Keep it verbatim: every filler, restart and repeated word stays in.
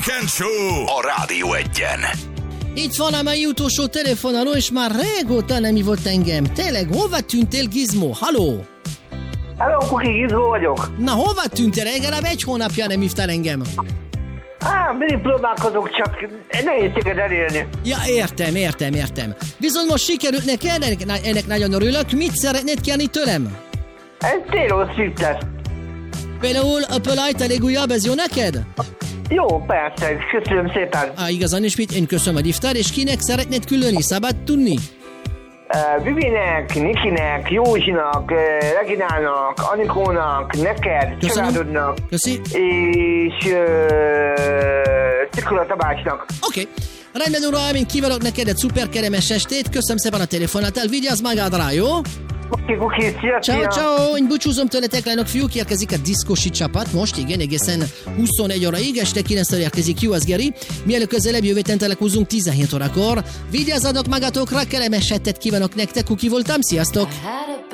Kent Show a Rádió Egyen. Itt van a mai utolsó telefonáló, és már régóta nem hívott engem. Tényleg, hova tűntél, Gizmo? Haló? Hello, Kuki, Gizmo vagyok. Na, hova tűntél? Legalább egy hónapja nem hívtál engem. Á, mindig próbálkozok, csak nehéz téged elérni. Ja, értem, értem, értem. Viszont most sikerült neked, ennek, ennek nagyon örülök. Mit szeretnéd kérni tőlem? Ez Taylor Swift-et. Például a Polite a legújabb, ez jó neked? Jó, persze, köszönöm szépen. Á, igazán is mit? Én köszönöm, hogy hívtál, és kinek szeretnéd küldeni? Szabad tudni? Uh, Vivinek, Nikinek, Józsinak, uh, Reginának, Anikónak, neked, Köszönöm. családodnak. Köszi. És uh, Szikula Tabácsnak. Oké. Okay. Rendben, uraim, én kívánok neked egy szuper keremes estét. Köszönöm szépen a telefonát, vigyázz magadra, jó? Oké, Kuki, szia, Ciao, szia. ciao, én búcsúzom tőletek, lányok, fiúk, érkezik a diszkosi csapat, most igen, egészen huszonegy óraig, este kilenckor érkezik Jó, az Geri, mielőtt közelebb jövő héten találkozunk tizenhét órakor. Vigyázzatok magatokra, kellemes estet kívánok nektek, Kuki voltam, sziasztok!